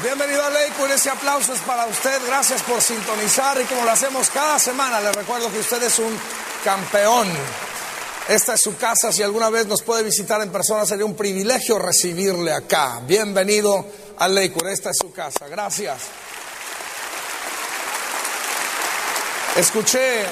Bienvenido a Lakewood, ese aplauso es para usted, gracias por sintonizar y como lo hacemos cada semana, le recuerdo que usted es un campeón. Esta es su casa, si alguna vez nos puede visitar en persona sería un privilegio recibirle acá. Bienvenido a Lakewood, esta es su casa, gracias. Escuché,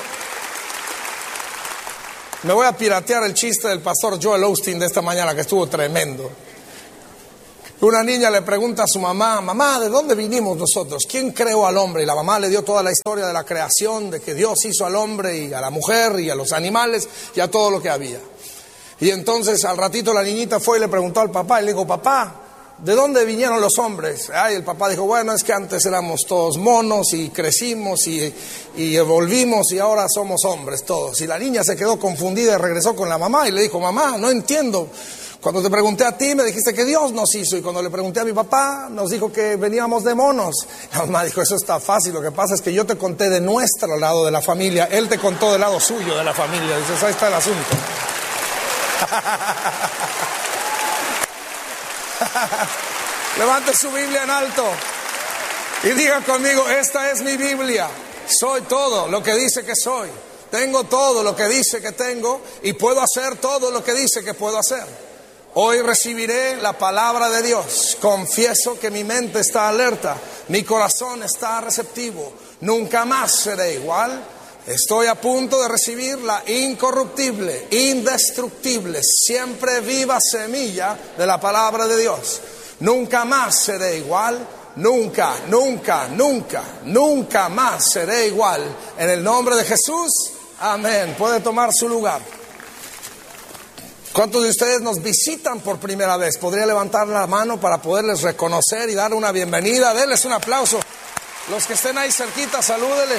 me voy a piratear el chiste del pastor Joel Osteen de esta mañana que estuvo tremendo. Una niña le pregunta a su mamá: mamá, ¿de dónde vinimos nosotros? ¿Quién creó al hombre? Y la mamá le dio toda la historia de la creación, de que Dios hizo al hombre y a la mujer y a los animales y a todo lo que había. Y entonces al ratito la niñita fue y le preguntó al papá y le dijo: papá, ¿de dónde vinieron los hombres? Y el papá dijo: bueno, es que antes éramos todos monos y crecimos y evolvimos y ahora somos hombres todos. Y la niña se quedó confundida y regresó con la mamá y le dijo: mamá, no entiendo. Cuando te pregunté a ti me dijiste que Dios nos hizo, y cuando le pregunté a mi papá nos dijo que veníamos de monos. La mamá dijo: eso está fácil, lo que pasa es que yo te conté de nuestro lado de la familia, él te contó del lado suyo de la familia. Dices, ahí está el asunto. Levante su Biblia en alto y diga conmigo: esta es mi Biblia. Soy todo lo que dice que soy, tengo todo lo que dice que tengo y puedo hacer todo lo que dice que puedo hacer. Hoy recibiré la palabra de Dios. Confieso que mi mente está alerta, mi corazón está receptivo. Nunca más seré igual. Estoy a punto de recibir la incorruptible, indestructible, siempre viva semilla de la palabra de Dios. Nunca más seré igual. Nunca, nunca, nunca, nunca más seré igual. En el nombre de Jesús, amén. Puede tomar su lugar. ¿Cuántos de ustedes nos visitan por primera vez? ¿Podría levantar la mano para poderles reconocer y dar una bienvenida? Denles un aplauso. Los que estén ahí cerquita, salúdenle.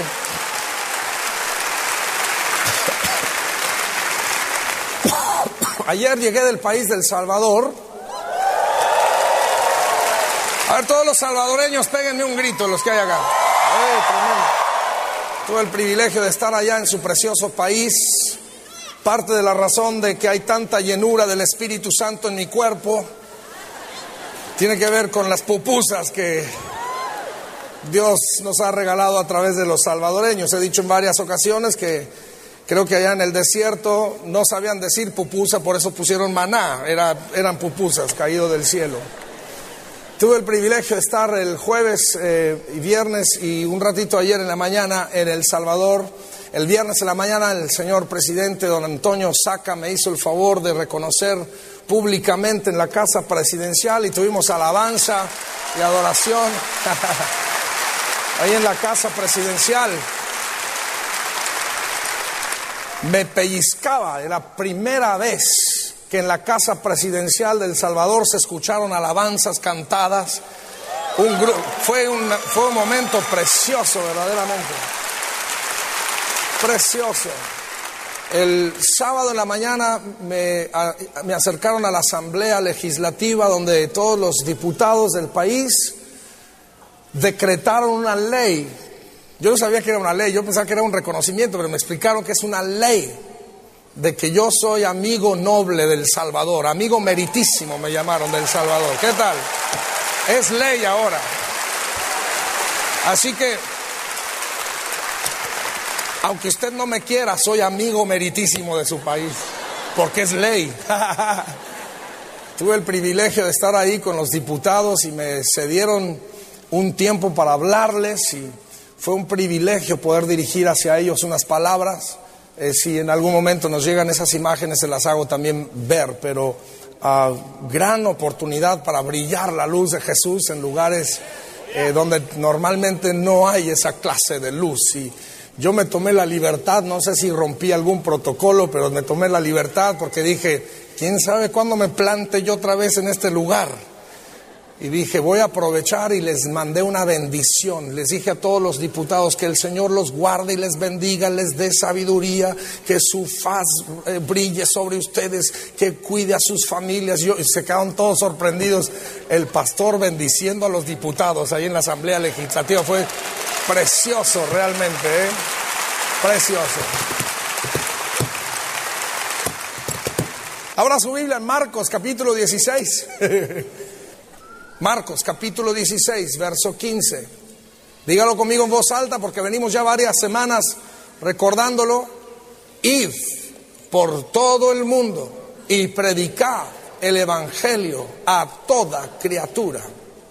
Ayer llegué del país del Salvador. A ver, todos los salvadoreños, péguenme un grito, los que hay acá. Tremendo. Tuve el privilegio de estar allá en su precioso país. Parte de la razón de que hay tanta llenura del Espíritu Santo en mi cuerpo tiene que ver con las pupusas que Dios nos ha regalado a través de los salvadoreños. He dicho en varias ocasiones que creo que allá en el desierto no sabían decir pupusa, por eso pusieron maná, eran pupusas caído del cielo. Tuve el privilegio de estar el jueves y viernes y un ratito ayer en la mañana en El Salvador. El viernes en la mañana el señor presidente don Antonio Saca me hizo el favor de reconocer públicamente en la casa presidencial y tuvimos alabanza y adoración ahí en la casa presidencial. Me pellizcaba, era la primera vez que en la casa presidencial de El Salvador se escucharon alabanzas cantadas. Fue un momento precioso, verdaderamente. Precioso. El sábado en la mañana me acercaron a la Asamblea Legislativa donde todos los diputados del país decretaron una ley. Yo no sabía que era una ley, yo pensaba que era un reconocimiento, pero me explicaron que es una ley de que yo soy amigo noble del Salvador, amigo meritísimo me llamaron del Salvador. ¿Qué tal? Es ley ahora. Así que aunque usted no me quiera, soy amigo meritísimo de su país, porque es ley. Tuve el privilegio de estar ahí con los diputados y me cedieron un tiempo para hablarles y fue un privilegio poder dirigir hacia ellos unas palabras. Si en algún momento nos llegan esas imágenes, se las hago también ver, pero gran oportunidad para brillar la luz de Jesús en lugares donde normalmente no hay esa clase de luz. Y yo me tomé la libertad, no sé si rompí algún protocolo, pero me tomé la libertad porque dije, ¿quién sabe cuándo me plante yo otra vez en este lugar? Y dije, voy a aprovechar y les mandé una bendición. Les dije a todos los diputados que el Señor los guarde y les bendiga, les dé sabiduría, que su faz brille sobre ustedes, que cuide a sus familias. Y se quedaron todos sorprendidos. El pastor bendiciendo a los diputados ahí en la Asamblea Legislativa. Fue precioso realmente, precioso. Abra su Biblia en Marcos capítulo 16. Marcos capítulo 16, verso 15. Dígalo conmigo en voz alta porque venimos ya varias semanas recordándolo. Id por todo el mundo y predicad el evangelio a toda criatura.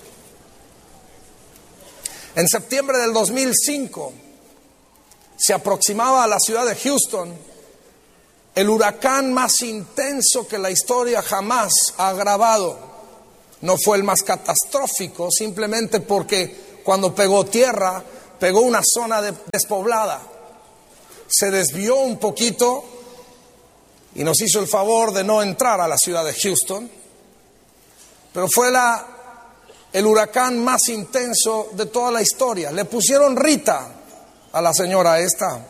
En septiembre del 2005 se aproximaba a la ciudad de Houston el huracán más intenso que la historia jamás ha grabado. No fue el más catastrófico, simplemente porque cuando pegó tierra, pegó una zona despoblada. Se desvió un poquito y nos hizo el favor de no entrar a la ciudad de Houston. Pero fue el huracán más intenso de toda la historia. Le pusieron Rita a la señora esta.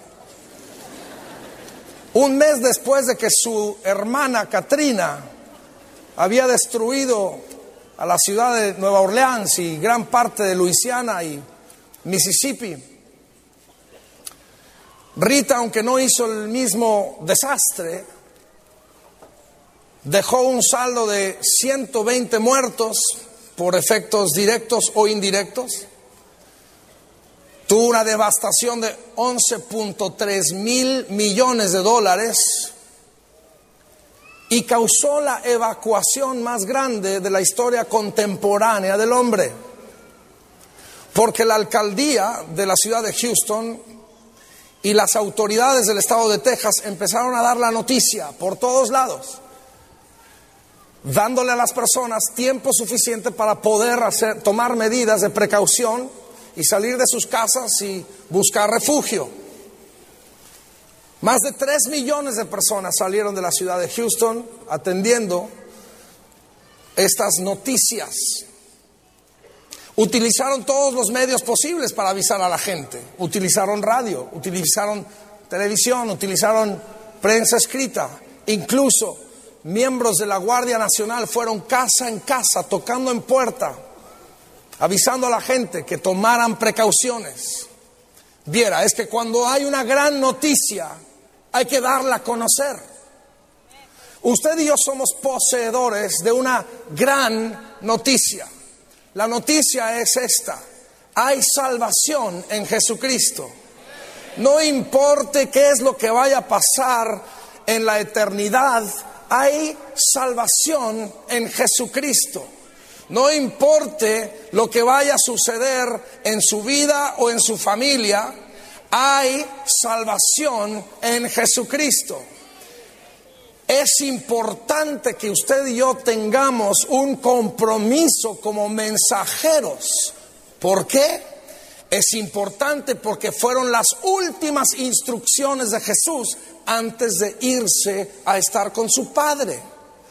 Un mes después de que su hermana Katrina había destruido a la ciudad de Nueva Orleans y gran parte de Luisiana y Mississippi, Rita, aunque no hizo el mismo desastre, dejó un saldo de 120 muertos por efectos directos o indirectos. Tuvo una devastación de 11.3 mil millones de dólares y causó la evacuación más grande de la historia contemporánea del hombre. Porque la alcaldía de la ciudad de Houston y las autoridades del estado de Texas empezaron a dar la noticia por todos lados, dándole a las personas tiempo suficiente para poder tomar medidas de precaución y salir de sus casas y buscar refugio. Más de 3 millones de personas salieron de la ciudad de Houston atendiendo estas noticias. Utilizaron todos los medios posibles para avisar a la gente. Utilizaron radio, utilizaron televisión, utilizaron prensa escrita. Incluso miembros de la Guardia Nacional fueron casa en casa, tocando en puerta, avisando a la gente que tomaran precauciones. Viera, es que cuando hay una gran noticia, hay que darla a conocer. Usted y yo somos poseedores de una gran noticia. La noticia es esta: hay salvación en Jesucristo. No importe qué es lo que vaya a pasar en la eternidad, hay salvación en Jesucristo. No importe lo que vaya a suceder en su vida o en su familia, hay salvación en Jesucristo. Es importante que usted y yo tengamos un compromiso como mensajeros. ¿Por qué? Es importante porque fueron las últimas instrucciones de Jesús antes de irse a estar con su Padre.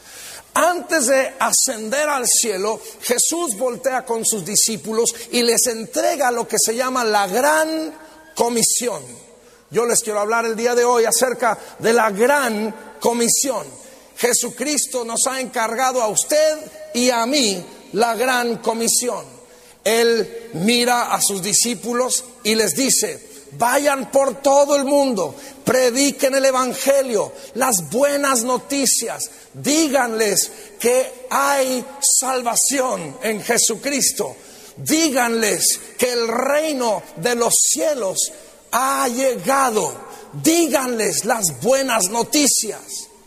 Antes de ascender al cielo, Jesús voltea con sus discípulos y les entrega lo que se llama la gran comisión. Yo les quiero hablar el día de hoy acerca de la gran comisión. Jesucristo nos ha encargado a usted y a mí la gran comisión. Él mira a sus discípulos y les dice: vayan por todo el mundo, prediquen el evangelio, las buenas noticias, díganles que hay salvación en Jesucristo, díganles que el reino de los cielos ha llegado, díganles las buenas noticias.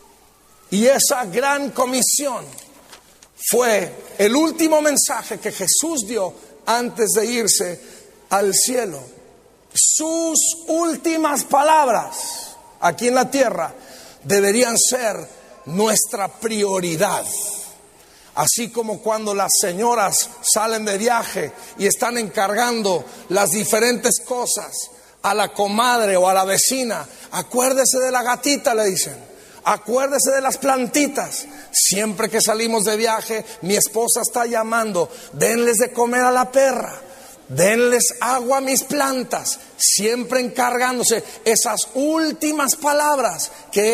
Y esa gran comisión fue el último mensaje que Jesús dio antes de irse al cielo. Sus últimas palabras aquí en la tierra deberían ser nuestra prioridad. Así como cuando las señoras salen de viaje y están encargando las diferentes cosas a la comadre o a la vecina: acuérdese de la gatita, le dicen, acuérdese de las plantitas. Siempre que salimos de viaje, mi esposa está llamando: denles de comer a la perra, denles agua a mis plantas, siempre encargándose. Esas últimas palabras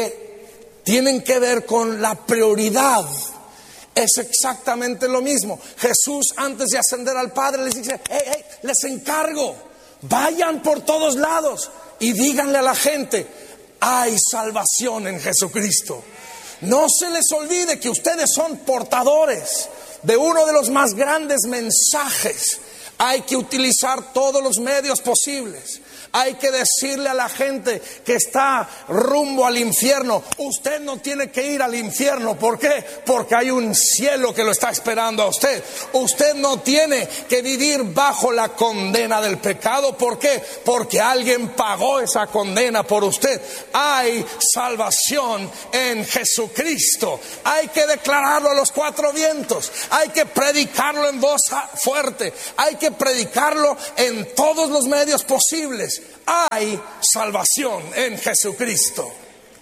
que tienen que ver con la prioridad. Es exactamente lo mismo. Jesús, antes de ascender al Padre, les dice: les encargo, vayan por todos lados y díganle a la gente: hay salvación en Jesucristo. No se les olvide que ustedes son portadores de uno de los más grandes mensajes, hay que utilizar todos los medios posibles. Hay que decirle a la gente que está rumbo al infierno: usted no tiene que ir al infierno. ¿Por qué? Porque hay un cielo que lo está esperando a usted. Usted no tiene que vivir bajo la condena del pecado. ¿Por qué? Porque alguien pagó esa condena por usted. Hay salvación en Jesucristo. Hay que declararlo a los cuatro vientos. Hay que predicarlo en voz fuerte. Hay que predicarlo en todos los medios posibles. Hay salvación en Jesucristo.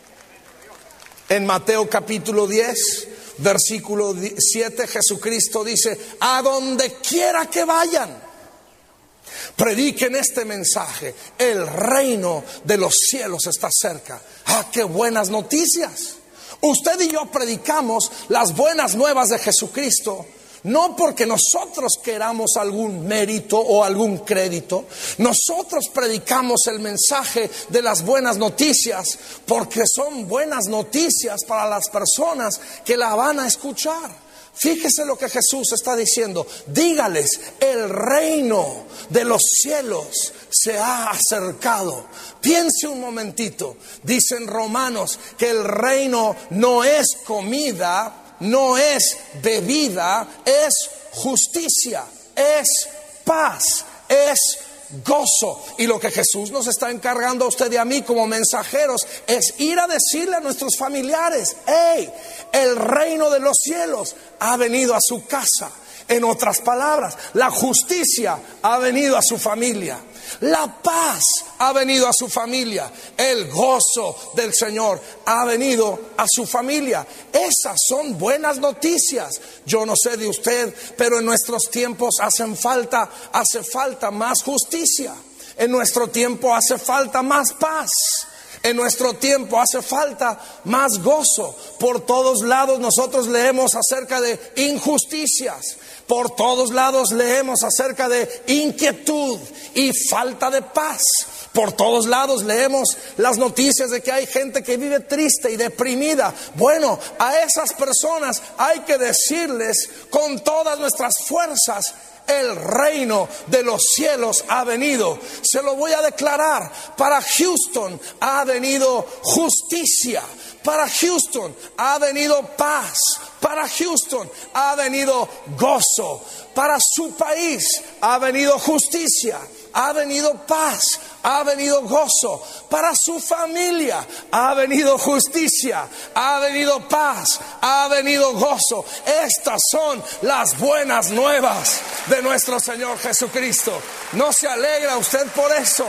En Mateo capítulo 10, versículo 7, Jesucristo dice: a donde quiera que vayan, prediquen este mensaje: el reino de los cielos está cerca. ¡Qué buenas noticias! Usted y yo predicamos las buenas nuevas de Jesucristo, no porque nosotros queramos algún mérito o algún crédito. Nosotros predicamos el mensaje de las buenas noticias porque son buenas noticias para las personas que la van a escuchar. Fíjese lo que Jesús está diciendo: dígales, el reino de los cielos se ha acercado. Piense un momentito. Dicen Romanos que el reino no es comida, no es bebida, es justicia, es paz, es gozo. Y lo que Jesús nos está encargando a usted y a mí como mensajeros es ir a decirle a nuestros familiares: hey, el reino de los cielos ha venido a su casa. En otras palabras, la justicia ha venido a su familia. La paz ha venido a su familia. El gozo del Señor ha venido a su familia. Esas son buenas noticias. Yo no sé de usted, pero en nuestros tiempos hace falta más justicia. En nuestro tiempo hace falta más paz. En nuestro tiempo hace falta más gozo. Por todos lados nosotros leemos acerca de injusticias. Por todos lados leemos acerca de inquietud y falta de paz. Por todos lados leemos las noticias de que hay gente que vive triste y deprimida. Bueno, a esas personas hay que decirles con todas nuestras fuerzas: el reino de los cielos ha venido. Se lo voy a declarar: para Houston ha venido justicia. Para Houston ha venido paz. Para Houston ha venido gozo. Para su país ha venido justicia. Ha venido paz. Ha venido gozo. Para su familia ha venido justicia. Ha venido paz. Ha venido gozo. Estas son las buenas nuevas de nuestro Señor Jesucristo. ¿No se alegra usted por eso?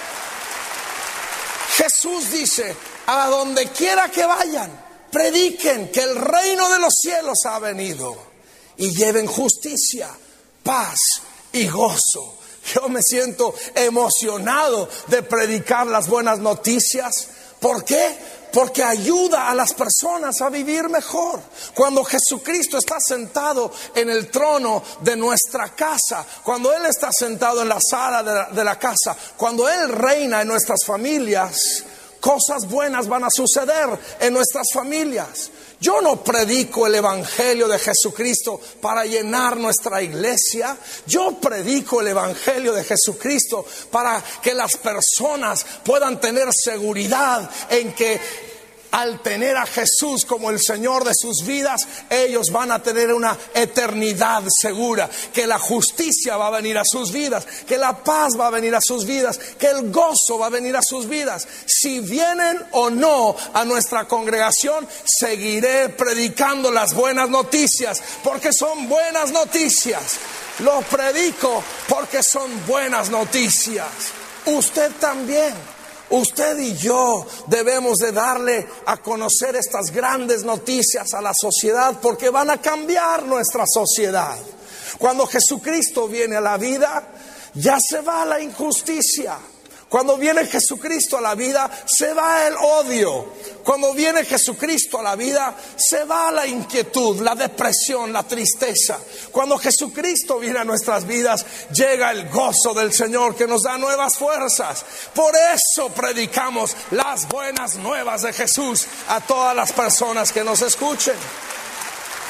Jesús dice: a donde quiera que vayan, prediquen que el reino de los cielos ha venido y lleven justicia, paz y gozo. Yo me siento emocionado de predicar las buenas noticias. ¿Por qué? Porque ayuda a las personas a vivir mejor. Cuando Jesucristo está sentado en el trono de nuestra casa, cuando Él está sentado en la sala de la casa, cuando Él reina en nuestras familias, cosas buenas van a suceder en nuestras familias. Yo no predico el evangelio de Jesucristo para llenar nuestra iglesia. Yo predico el evangelio de Jesucristo para que las personas puedan tener seguridad en que al tener a Jesús como el Señor de sus vidas, ellos van a tener una eternidad segura, que la justicia va a venir a sus vidas, que la paz va a venir a sus vidas, que el gozo va a venir a sus vidas. Si vienen o no a nuestra congregación, seguiré predicando las buenas noticias, porque son buenas noticias. Lo predico porque son buenas noticias. Usted también. Usted y yo debemos de darle a conocer estas grandes noticias a la sociedad, porque van a cambiar nuestra sociedad. Cuando Jesucristo viene a la vida, ya se va la injusticia. Cuando viene Jesucristo a la vida, se va el odio. Cuando viene Jesucristo a la vida, se va la inquietud, la depresión, la tristeza. Cuando Jesucristo viene a nuestras vidas, llega el gozo del Señor que nos da nuevas fuerzas. Por eso predicamos las buenas nuevas de Jesús a todas las personas que nos escuchen.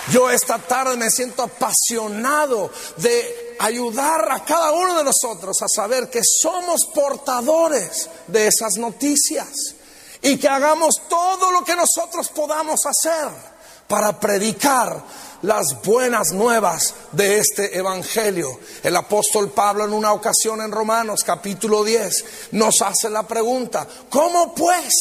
Yo esta tarde me siento apasionado de ayudar a cada uno de nosotros a saber que somos portadores de esas noticias y que hagamos todo lo que nosotros podamos hacer para predicar las buenas nuevas de este evangelio. El apóstol Pablo en una ocasión en Romanos capítulo 10 nos hace la pregunta: ¿cómo pues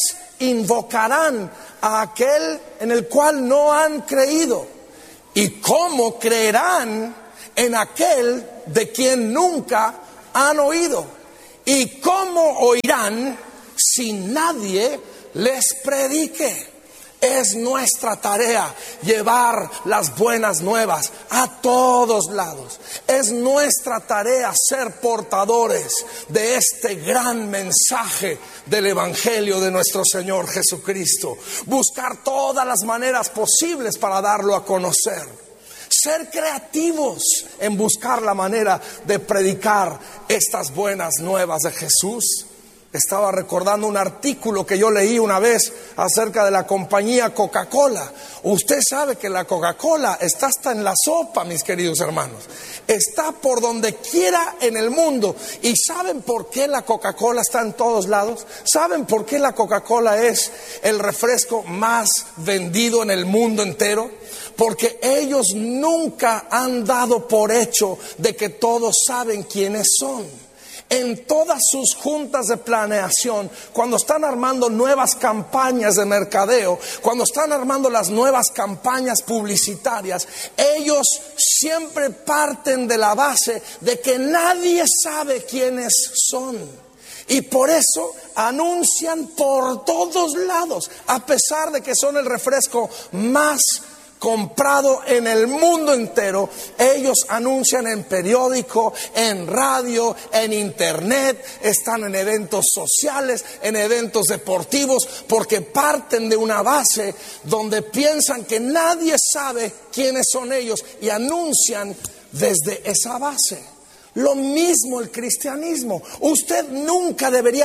invocarán a aquel en el cual no han creído? ¿Y cómo creerán en aquel de quien nunca han oído? ¿Y cómo oirán si nadie les predique? Es nuestra tarea llevar las buenas nuevas a todos lados. Es nuestra tarea ser portadores de este gran mensaje del evangelio de nuestro Señor Jesucristo. Buscar todas las maneras posibles para darlo a conocer. Ser creativos en buscar la manera de predicar estas buenas nuevas de Jesús. Estaba recordando un artículo que yo leí una vez acerca de la compañía Coca-Cola. Usted sabe que la Coca-Cola está hasta en la sopa, mis queridos hermanos. Está por donde quiera en el mundo. ¿Y saben por qué la Coca-Cola está en todos lados? ¿Saben por qué la Coca-Cola es el refresco más vendido en el mundo entero? Porque ellos nunca han dado por hecho de que todos saben quiénes son. En todas sus juntas de planeación, cuando están armando nuevas campañas de mercadeo, cuando están armando las nuevas campañas publicitarias, ellos siempre parten de la base de que nadie sabe quiénes son. Y por eso anuncian por todos lados, a pesar de que son el refresco más comprado en el mundo entero. Ellos anuncian en periódico, en radio, en internet, están en eventos sociales, en eventos deportivos, porque parten de una base donde piensan que nadie sabe quiénes son ellos y anuncian desde esa base. Lo mismo el cristianismo. Usted nunca debería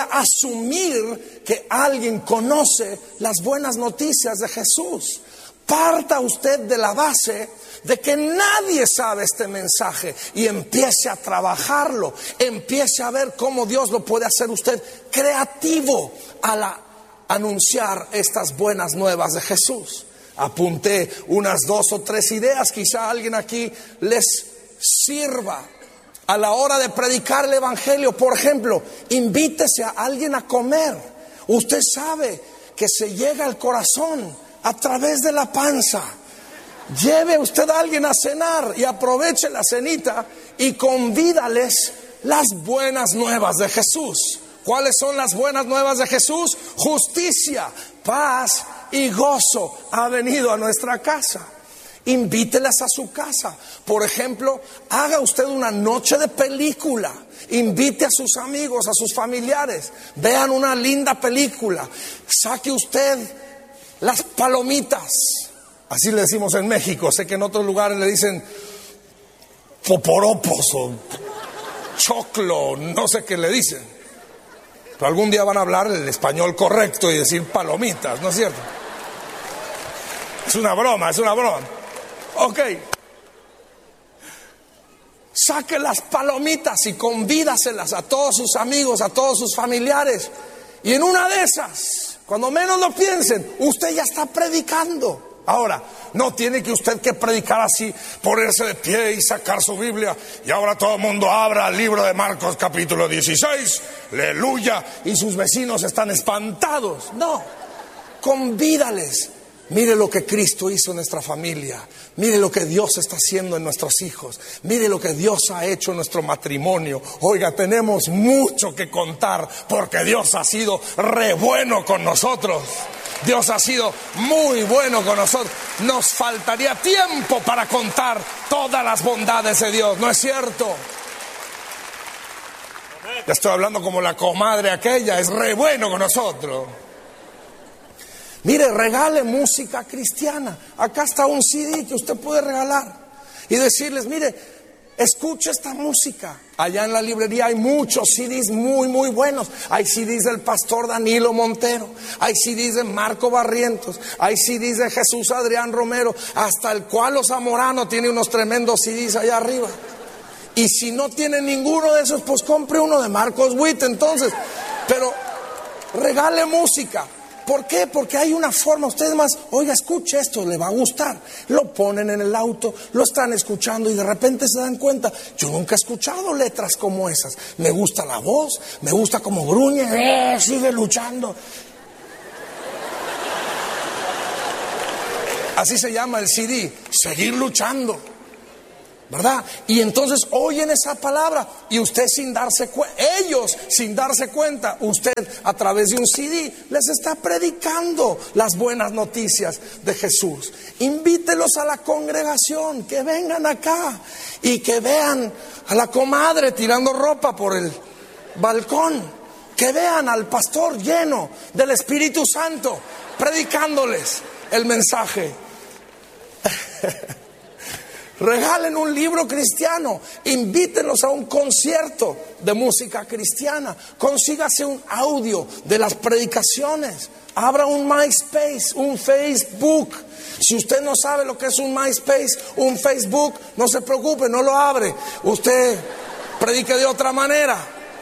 asumir que alguien conoce las buenas noticias de Jesús. Parta usted de la base de que nadie sabe este mensaje y empiece a trabajarlo, empiece a ver cómo Dios lo puede hacer usted creativo al anunciar estas buenas nuevas de Jesús. Apunté unas 2 o 3 ideas, quizá alguien aquí les sirva a la hora de predicar el evangelio. Por ejemplo, invítese a alguien a comer. Usted sabe que se llega al corazón a través de la panza. Lleve usted a alguien a cenar y aproveche la cenita y convídales las buenas nuevas de Jesús. ¿Cuáles son las buenas nuevas de Jesús? Justicia, paz y gozo ha venido a nuestra casa. Invítelas a su casa. Por ejemplo, haga usted una noche de película. Invite a sus amigos, a sus familiares. Vean una linda película. Saque usted las palomitas, así le decimos en México. Sé que en otros lugares le dicen poporopos o choclo, no sé qué le dicen, pero algún día van a hablar el español correcto y decir palomitas, ¿no es cierto? Es una broma, es una broma. Ok, saque las palomitas y convídaselas a todos sus amigos, a todos sus familiares, y en una de esas, cuando menos lo piensen, usted ya está predicando. Ahora, no tiene que usted que predicar así, ponerse de pie y sacar su Biblia. Y ahora todo el mundo abra el libro de Marcos capítulo 16, aleluya, y sus vecinos están espantados. No, convídales. Mire lo que Cristo hizo en nuestra familia. Mire lo que Dios está haciendo en nuestros hijos. Mire lo que Dios ha hecho en nuestro matrimonio. Oiga, tenemos mucho que contar porque Dios ha sido re bueno con nosotros. Dios ha sido muy bueno con nosotros. Nos faltaría tiempo para contar todas las bondades de Dios, ¿no es cierto? Ya estoy hablando como la comadre aquella, es re bueno con nosotros. Mire, regale música cristiana. Acá está un CD que usted puede regalar y decirles, mire, Escuche esta música. Allá en la librería hay muchos CDs muy buenos. Hay CDs del pastor Danilo Montero, hay CDs de Marco Barrientos, hay CDs de Jesús Adrián Romero, hasta el Cualo Zamorano tiene unos tremendos CDs allá arriba. Y si no tiene ninguno de esos, pues compre uno de Marcos Witt entonces. Pero regale música. ¿Por qué? Porque hay una forma. Ustedes más, oiga, escuche esto, le va a gustar. Lo ponen en el auto, lo están escuchando y de repente se dan cuenta, yo nunca he escuchado letras como esas. Me gusta la voz, me gusta como gruñe, sigue luchando. Así se llama el CD, seguir luchando, ¿verdad? Y entonces oyen esa palabra y usted sin darse cuenta, ellos sin darse cuenta, usted a través de un CD les está predicando las buenas noticias de Jesús. Invítelos a la congregación, que vengan acá y que vean a la comadre tirando ropa por el balcón, que vean al pastor lleno del Espíritu Santo predicándoles el mensaje. Regalen un libro cristiano, invítenlos a un concierto de música cristiana, consígase un audio de las predicaciones, abra un MySpace, un Facebook. Si usted no sabe lo que es un MySpace, un Facebook, no se preocupe, no lo abre, usted predique de otra manera.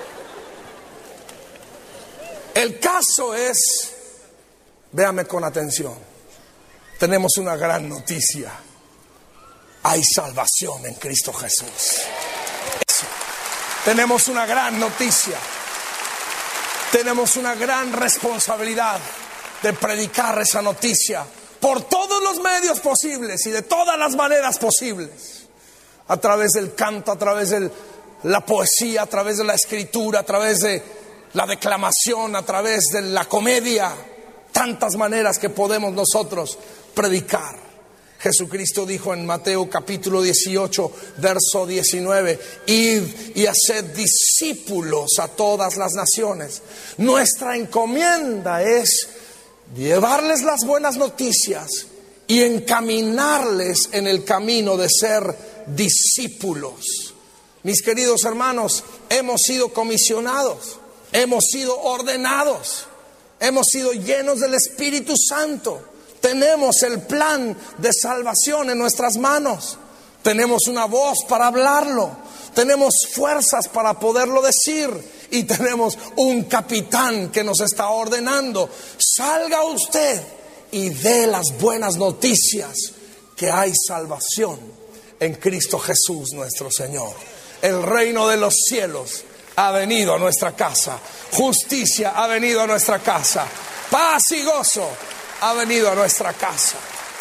El caso es, véame con atención, tenemos una gran noticia. Hay salvación en Cristo Jesús. Eso. Tenemos una gran noticia. Tenemos una gran responsabilidad de predicar esa noticia por todos los medios posibles y de todas las maneras posibles. A través del canto, a través de la poesía, a través de la escritura, a través de la declamación, a través de la comedia. Tantas maneras que podemos nosotros predicar. Jesucristo dijo en Mateo capítulo 18, verso 19, id y haced discípulos a todas las naciones. Nuestra encomienda es llevarles las buenas noticias y encaminarles en el camino de ser discípulos. Mis queridos hermanos, hemos sido comisionados, hemos sido ordenados, hemos sido llenos del Espíritu Santo. Tenemos el plan de salvación en nuestras manos. Tenemos una voz para hablarlo. Tenemos fuerzas para poderlo decir. Y tenemos un capitán que nos está ordenando. Salga usted y dé las buenas noticias que hay salvación en Cristo Jesús nuestro Señor. El reino de los cielos ha venido a nuestra casa. Justicia ha venido a nuestra casa. Paz y gozo ha venido a nuestra casa.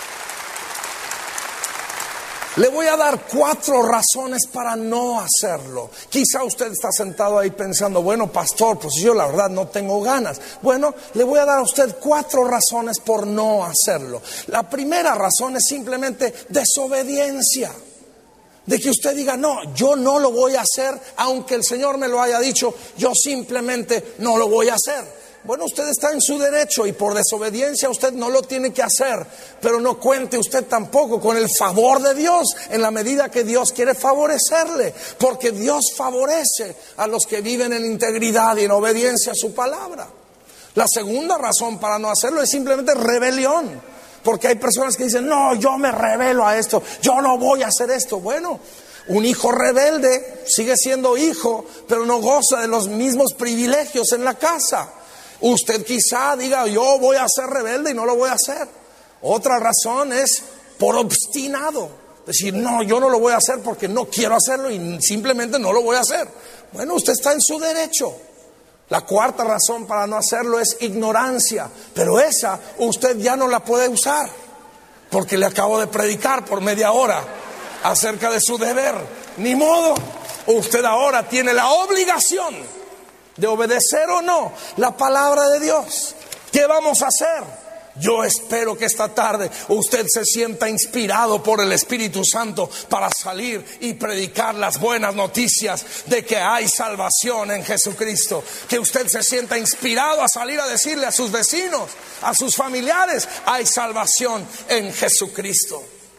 Le voy a dar 4 razones para no hacerlo. Quizá usted está sentado ahí pensando, bueno, pastor, pues yo la verdad no tengo ganas. Bueno, le voy a dar a usted 4 razones por no hacerlo. La primera razón es simplemente desobediencia. De que usted diga, no, yo no lo voy a hacer, aunque el Señor me lo haya dicho, yo simplemente no lo voy a hacer. Bueno, usted está en su derecho y por desobediencia usted no lo tiene que hacer, pero no cuente usted tampoco con el favor de Dios en la medida que Dios quiere favorecerle, porque Dios favorece a los que viven en integridad y en obediencia a su palabra. La segunda razón para no hacerlo es simplemente rebelión, porque hay personas que dicen, no, yo me rebelo a esto, yo no voy a hacer esto. Bueno, un hijo rebelde sigue siendo hijo, pero no goza de los mismos privilegios en la casa. Usted quizá diga, yo voy a ser rebelde y no lo voy a hacer. Otra razón es por obstinado. Decir, no, yo no lo voy a hacer porque no quiero hacerlo y simplemente no lo voy a hacer. Bueno, usted está en su derecho. La cuarta razón para no hacerlo es ignorancia. Pero esa usted ya no la puede usar, porque le acabo de predicar por media hora acerca de su deber. Ni modo, usted ahora tiene la obligación de obedecer o no la palabra de Dios. ¿Qué vamos a hacer? Yo espero que esta tarde usted se sienta inspirado por el Espíritu Santo para salir y predicar las buenas noticias de que hay salvación en Jesucristo. Que usted se sienta inspirado a salir a decirle a sus vecinos, a sus familiares, hay salvación en Jesucristo.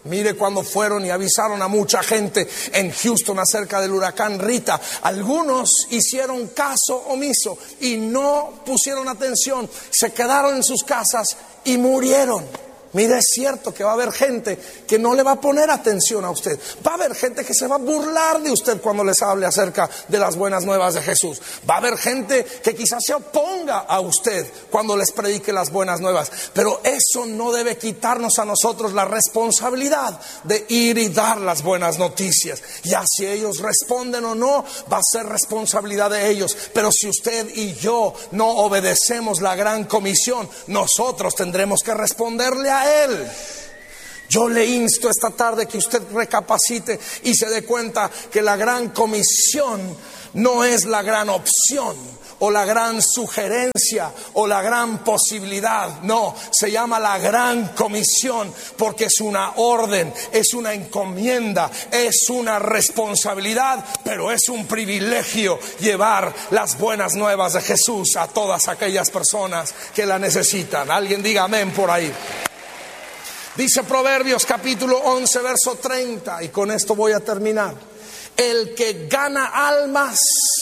Mire cuando fueron y avisaron a mucha gente en Houston acerca del huracán Rita. Algunos hicieron caso omiso y no pusieron atención. Se quedaron en sus casas y murieron. Mire, es cierto que va a haber gente que no le va a poner atención a usted. Va a haber gente que se va a burlar de usted cuando les hable acerca de las buenas nuevas de Jesús. Va a haber gente que quizás se oponga a usted cuando les predique las buenas nuevas. Pero eso no debe quitarnos a nosotros la responsabilidad de ir y dar las buenas noticias. Ya si ellos responden o no, va a ser responsabilidad de ellos. Pero si usted y yo no obedecemos la gran comisión, nosotros tendremos que responderle a Él. Yo le insto esta tarde que usted recapacite y se dé cuenta que la gran comisión no es la gran opción o la gran sugerencia o la gran posibilidad. No, se llama la gran comisión porque es una orden, es una encomienda, es una responsabilidad, pero es un privilegio llevar las buenas nuevas de Jesús a todas aquellas personas que la necesitan. Alguien diga amén por ahí. Dice Proverbios capítulo 11 verso 30, y con esto voy a terminar: el que gana almas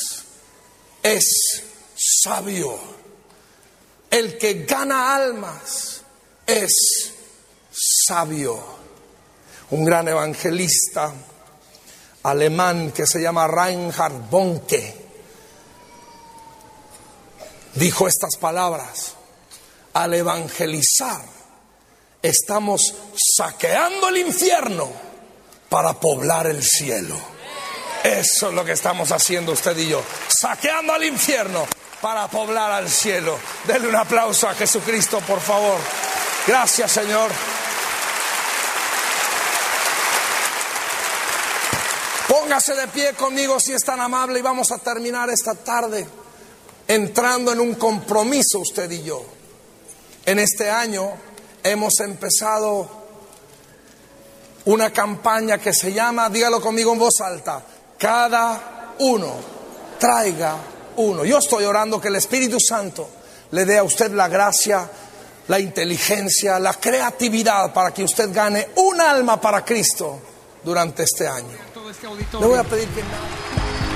es sabio. El que gana almas es sabio. Un gran evangelista alemán que se llama Reinhard Bonnke dijo estas palabras: al evangelizar estamos saqueando el infierno para poblar el cielo. Eso es lo que estamos haciendo usted y yo, saqueando al infierno para poblar al cielo. Denle un aplauso a Jesucristo, por favor. Gracias, Señor. Póngase de pie conmigo si es tan amable y vamos a terminar esta tarde entrando en un compromiso usted y yo. En este año hemos empezado una campaña que se llama, dígalo conmigo en voz alta: cada uno traiga uno. Yo estoy orando que el Espíritu Santo le dé a usted la gracia, la inteligencia, la creatividad para que usted gane un alma para Cristo durante este año. Le voy a pedir que